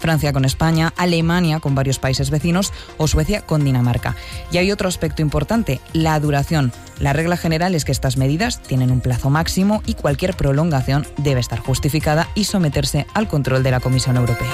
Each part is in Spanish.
Francia con España, Alemania con varios países vecinos o Suecia con Dinamarca. Y hay otro aspecto importante, la duración. La regla general es que estas medidas tienen un plazo máximo y cualquier prolongación debe estar justificada y someterse al control de la Comisión Europea.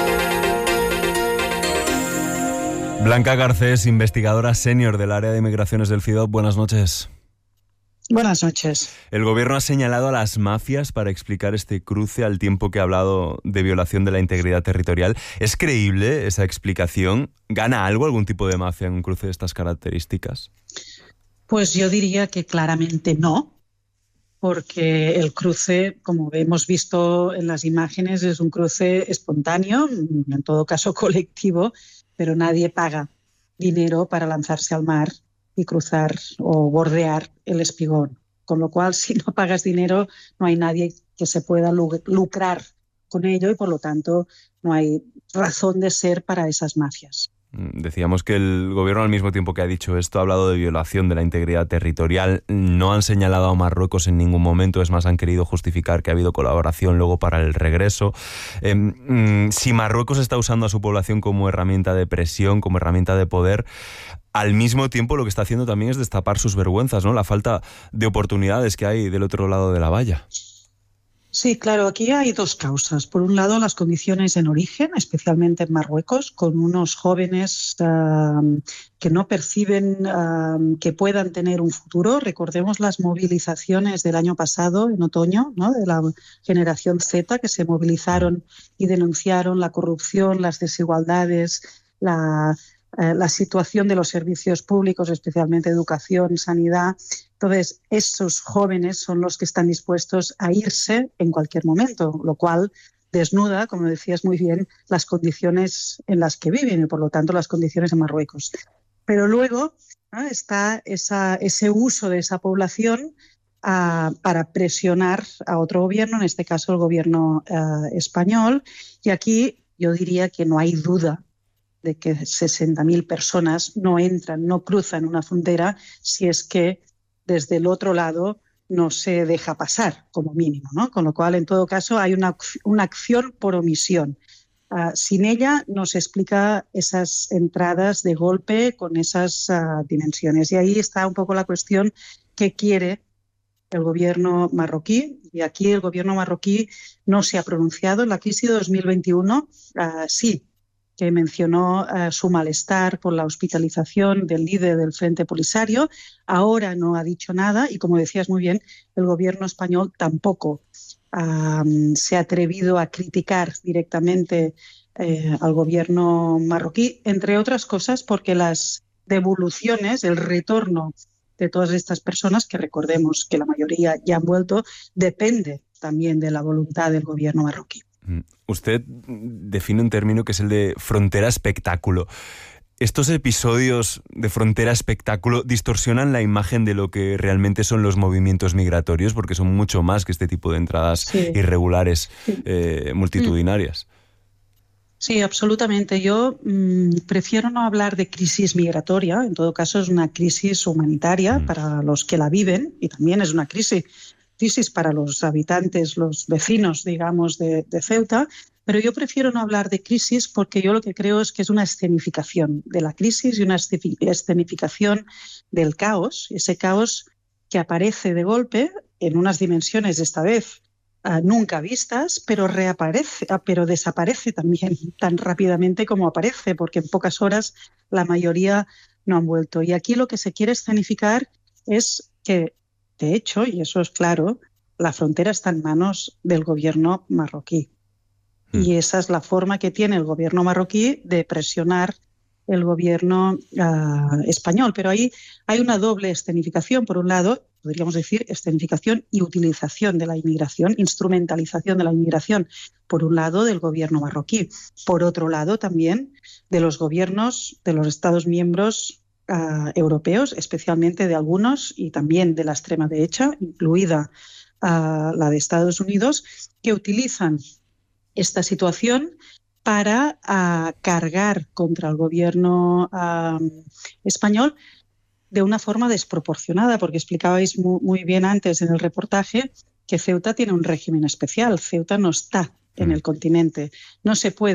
Blanca Garcés, investigadora senior del área de migraciones del FIDOP. Buenas noches. Buenas noches. El gobierno ha señalado a las mafias para explicar este cruce al tiempo que ha hablado de violación de la integridad territorial. ¿Es creíble esa explicación? ¿Gana algún tipo de mafia en un cruce de estas características? Pues yo diría que claramente no, porque el cruce, como hemos visto en las imágenes, es un cruce espontáneo, en todo caso colectivo, pero nadie paga dinero para lanzarse al mar y cruzar o bordear el espigón. Con lo cual, si no pagas dinero, no hay nadie que se pueda lucrar con ello y, por lo tanto, no hay razón de ser para esas mafias. Decíamos que el gobierno, al mismo tiempo que ha dicho esto, ha hablado de violación de la integridad territorial. No han señalado a Marruecos en ningún momento, es más, han querido justificar que ha habido colaboración luego para el regreso. Si Marruecos está usando a su población como herramienta de presión, como herramienta de poder, al mismo tiempo lo que está haciendo también es destapar sus vergüenzas, ¿no? La falta de oportunidades que hay del otro lado de la valla. Sí, claro, aquí hay dos causas. Por un lado, las condiciones en origen, especialmente en Marruecos, con unos jóvenes que no perciben que puedan tener un futuro. Recordemos las movilizaciones del año pasado, en otoño, ¿no?, de la generación Z, que se movilizaron y denunciaron la corrupción, las desigualdades, la situación de los servicios públicos, especialmente educación, sanidad. Entonces, esos jóvenes son los que están dispuestos a irse en cualquier momento, lo cual desnuda, como decías muy bien, las condiciones en las que viven y, por lo tanto, las condiciones en Marruecos. Pero luego, ¿no?, está ese uso de esa población para presionar a otro gobierno, en este caso el gobierno español. Y aquí yo diría que no hay duda de que 60.000 personas no entran, no cruzan una frontera si es que desde el otro lado no se deja pasar, como mínimo, ¿no? Con lo cual, en todo caso, hay una acción por omisión. Sin ella no se explica esas entradas de golpe con esas dimensiones. Y ahí está un poco la cuestión que quiere el gobierno marroquí. Y aquí el gobierno marroquí no se ha pronunciado. En la crisis de 2021 sí que mencionó su malestar por la hospitalización del líder del Frente Polisario. Ahora no ha dicho nada y, como decías muy bien, el gobierno español tampoco se ha atrevido a criticar directamente al gobierno marroquí, entre otras cosas porque las devoluciones, el retorno de todas estas personas, que recordemos que la mayoría ya han vuelto, depende también de la voluntad del gobierno marroquí. Usted define un término que es el de frontera espectáculo. ¿Estos episodios de frontera espectáculo distorsionan la imagen de lo que realmente son los movimientos migratorios? Porque son mucho más que este tipo de entradas irregulares, multitudinarias. Sí, absolutamente. Yo prefiero no hablar de crisis migratoria. En todo caso, es una crisis humanitaria para los que la viven y también es una crisis para los habitantes, los vecinos, digamos, de Ceuta, pero yo prefiero no hablar de crisis porque yo lo que creo es que es una escenificación de la crisis y una escenificación del caos, ese caos que aparece de golpe en unas dimensiones esta vez nunca vistas, pero desaparece también tan rápidamente como aparece, porque en pocas horas la mayoría no han vuelto. Y aquí lo que se quiere escenificar es que, de hecho, y eso es claro, la frontera está en manos del gobierno marroquí. Y esa es la forma que tiene el gobierno marroquí de presionar el gobierno español. Pero ahí hay una doble escenificación. Por un lado, podríamos decir escenificación y utilización de la inmigración, instrumentalización de la inmigración, por un lado del gobierno marroquí. Por otro lado, también de los gobiernos de los Estados miembros europeos, especialmente de algunos y también de la extrema derecha, incluida la de Estados Unidos, que utilizan esta situación para cargar contra el gobierno español de una forma desproporcionada, porque explicabais muy bien antes en el reportaje que Ceuta tiene un régimen especial. Ceuta no está en el continente. No se puede